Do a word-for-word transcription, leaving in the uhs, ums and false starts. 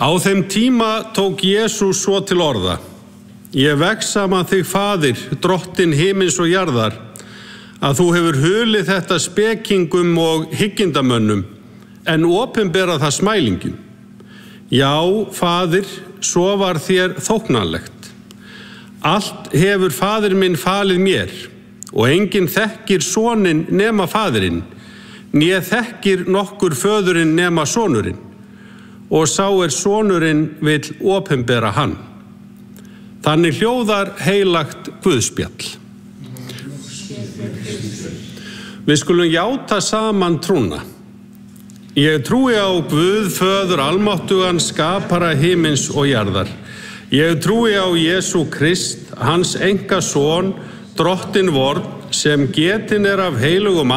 Á þeim tíma tók Jesús svo til orða: Ég vex saman þig, Faðir, drottinn himins og jarðar, að þú hefur hulið þetta spekingum og hyggindamönnum, en opinbera það smælingjum. Já, Faðir, svo var þér þóknanlegt. Allt hefur Faðir minn falið mér, og enginn þekkir soninn nema Faðirinn, né þekkir nokkur föðurinn nema sonurinn, og sá er sonurinn vill opinbera hann. Þannig hljóðar heilagt Guðspjall. Við skulum játa saman trúna. Ég trúi á Guð föður almáttugan, skapara himins og jarðar. Ég trúi á Jesú Krist, hans enga son, drottinn vorn, sem getinn er af heilugum